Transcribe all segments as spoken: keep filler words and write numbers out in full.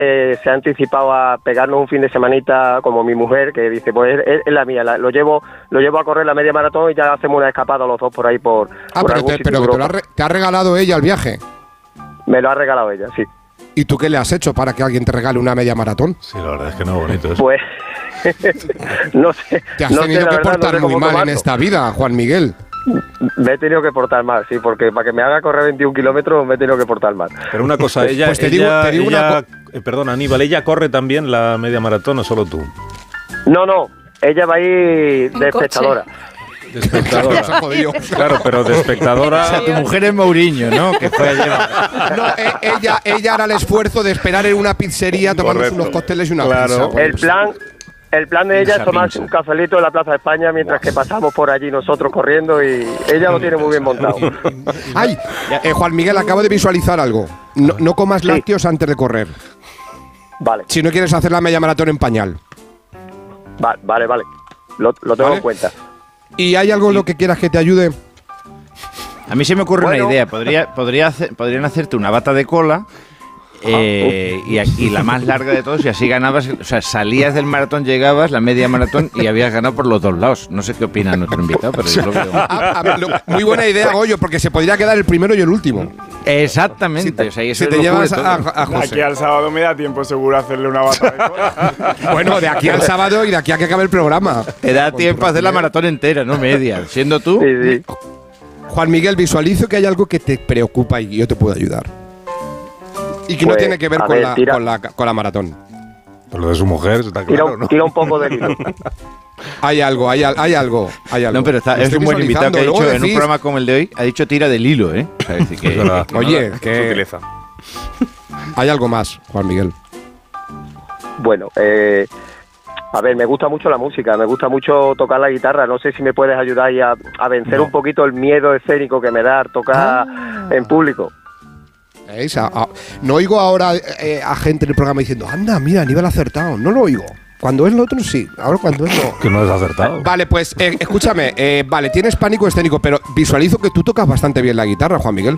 eh, se ha anticipado a pegarnos un fin de semanita como mi mujer, que dice, pues es, es la mía, la, lo llevo lo llevo a correr la media maratón y ya hacemos una escapada los dos por ahí por, ah, por pero, te, pero que te, lo ha re, te ha regalado ella el viaje. Me lo ha regalado ella, sí. ¿Y tú qué le has hecho para que alguien te regale una media maratón? Sí, la verdad es que no es bonito eso. Pues, no sé. Te has no tenido sé, que verdad, portar no sé muy mal tomarlo. en esta vida, Juan Miguel. Me he tenido que portar mal, sí, porque para que me haga correr veintiún kilómetros me he tenido que portar mal. Pero una cosa, ella, pues te ella, digo, te digo ella una co- eh, perdón, Aníbal, ¿ella corre también la media maratón o solo tú? No, no, ella va a ir de espectadora. De espectadora. Claro, pero de espectadora. O sea, tu mujer es Mourinho, ¿no? Que fue ayer. No, eh, ella, ella hará el esfuerzo de esperar en una pizzería tomándose unos cócteles y una Claro. pizza. El plan, el plan de ella es tomarse un cafelito en la Plaza de España mientras que pasamos por allí nosotros corriendo y ella lo tiene muy bien montado. Ay, eh, Juan Miguel, acabo de visualizar algo. No, no comas Sí. lácteos antes de correr. Vale, Si no quieres hacer la media maratón en pañal. va- vale, vale. Lo, lo tengo Vale. en cuenta. ¿Y hay algo en lo que quieras que te ayude? A mí se me ocurre Bueno. una idea. Podría, podría hacer, podrían hacerte una bata de cola eh, y, y la más larga de todos y así ganabas. O sea, salías del maratón, llegabas, la media maratón y habías ganado por los dos lados. No sé qué opina nuestro invitado, pero yo lo veo. Ah, ah, lo- muy buena idea, Goyo, porque se podría quedar el primero y el último. Exactamente. O sea, y eso Si es te lo llevas juro a, todo. a De aquí José. al sábado me da tiempo seguro a hacerle una bata de cola. Bueno, de aquí al sábado y de aquí a que acabe el programa. Te da Con tiempo tu a hacer la rapidez. maratón entera, no media. Siendo tú. Sí, sí. Juan Miguel, visualizo que hay algo que te preocupa y yo te puedo ayudar. Y que no Pues, tiene que ver, a con, ver, la, tira. con, la, con la maratón. Por lo de su mujer, está Tira, claro, un- ¿no? tira un poco de hilo. Hay algo, hay, al- hay algo, hay algo. No, pero está, Lo es estoy un buen invitado que ha visualizando, dicho luego en un decís- programa como el de hoy, ha dicho tira del hilo, ¿eh? O sea, es decir, que, Es verdad. que- Oye, Se que utiliza. hay algo más, Juan Miguel. Bueno, eh, a ver, me gusta mucho la música, me gusta mucho tocar la guitarra. No sé si me puedes ayudar ahí a, a vencer No. un poquito el miedo escénico que me da tocar Ah. en público. ¿Veis? A- a- no oigo ahora eh, a gente en el programa diciendo, anda, mira, Aníbal ha acertado. No lo oigo. Cuando es lo otro, sí. Ahora cuando es lo... Que no has acertado. Vale, pues eh, escúchame. eh, vale, tienes pánico escénico, pero visualizo que tú tocas bastante bien la guitarra, Juan Miguel.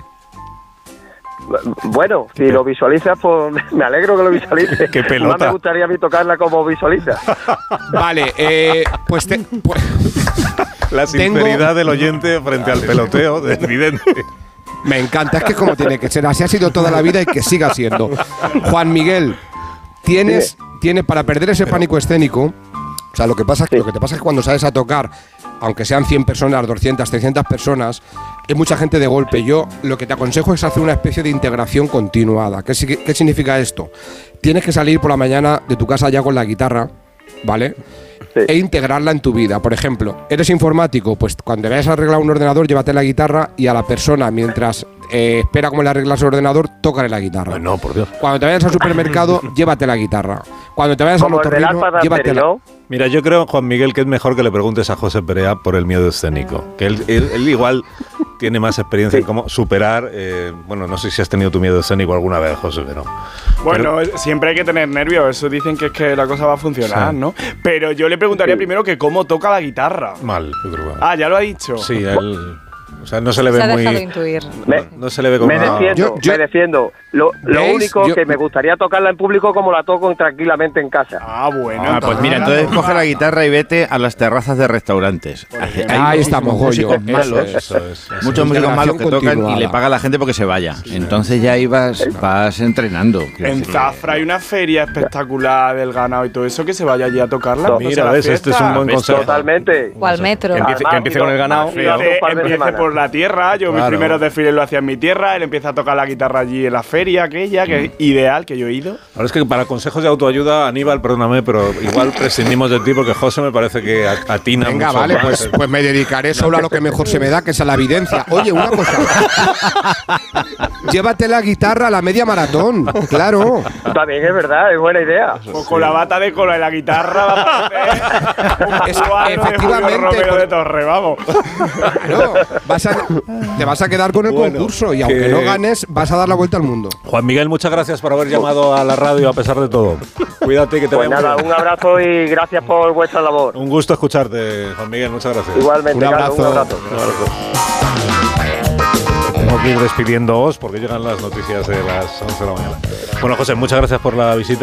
Bueno, si lo visualizas, pues me alegro que lo visualices. Qué pelota. Más me gustaría a mí tocarla como visualiza. Vale, eh, pues, te, pues La Tengo- sinceridad del oyente frente al peloteo es evidente. me encanta, es que como tiene que ser. Así ha sido toda la vida y que siga siendo. Juan Miguel, tienes, tienes para perder ese pánico escénico. O sea, lo que pasa es que, lo que te pasa es que cuando sales a tocar, aunque sean cien personas, doscientas, trescientas personas, hay mucha gente de golpe. Yo lo que te aconsejo es hacer una especie de integración continuada. ¿Qué, si- qué significa esto? Tienes que salir por la mañana de tu casa ya con la guitarra, ¿vale? Sí. E integrarla en tu vida. Por ejemplo, eres informático, pues cuando vayas a arreglar un ordenador, llévate la guitarra y a la persona, mientras eh, espera cómo le arreglas el ordenador, tócale la guitarra. Ay, no, por Dios. Cuando te vayas al supermercado, llévate la guitarra. Cuando te vayas al Como el del otorrino, Alfa de llévate la... ¿no? Mira, yo creo, Juan Miguel, que es mejor que le preguntes a José Perea por el miedo escénico. Que él, él- él igual tiene más experiencia en cómo superar. eh, bueno, no sé si has tenido tu miedo escénico alguna vez, José, pero. Bueno, siempre hay que tener nervios, eso dicen que es que la cosa va a funcionar, Sí. ¿no? Pero yo le preguntaría primero que cómo toca la guitarra. Mal, yo creo. que- Ah, ya lo ha dicho. Sí, él. O sea, no se le Se ve ha muy. dejado intuir. Me, No se le ve como. me una- defiendo, Yo- yo- me defiendo. Lo, lo ¿Veis? único Yo- que me gustaría tocarla en público como la toco tranquilamente en casa. Ah, bueno. Ah, pues mira, entonces coge la guitarra y vete a las terrazas de restaurantes. Hace- hay Ahí muchísimos estamos, Goyo. músicos malos, Eso es, eso es. muchos músicos malos que tocan y continuada. le paga a la gente porque se vaya. Entonces ya ahí vas, vas entrenando. Quiero En decir, Zafra hay una feria espectacular del ganado y todo eso, que se vaya allí a tocarla. No, cuando mira, sea la ves, este es un fiesta. buen ¿Ves? consejo. Totalmente. O al metro. Que empiece, que Además, empiece con el ganado. y lo- Empiece, un par de empiece semanas. por la tierra, yo Claro. mis primeros desfiles lo hacía en mi tierra, él empieza a tocar la guitarra allí en la feria aquella, que es ideal, que yo he ido. Ahora es que para consejos de autoayuda, Aníbal, perdóname, pero igual prescindimos de ti porque José me parece que a- atina Venga, mucho vale, más. pues, pues me dedicaré solo a lo que mejor se me da, que es a la evidencia. Oye, una cosa. Llévate la guitarra a la media maratón, claro. También es verdad, es buena idea. Pues con la bata de cola y la guitarra va a parecer un Es- cubano de Julio efectivamente, Romero por- de Torre, vamos. Claro, vas a- te vas a quedar con el Bueno, concurso y aunque que- no ganes, vas a dar la vuelta al mundo. Juan Miguel, muchas gracias por haber llamado a la radio a pesar de todo. Cuídate que te Pues vaya muy nada, bien. un abrazo y gracias por vuestra labor. Un gusto escucharte, Juan Miguel, muchas gracias. Igualmente, Un Carlos, abrazo. un abrazo. Un abrazo. tengo que ir despidiéndoos porque llegan las noticias de las once de la mañana. Bueno, José, muchas gracias por la visita.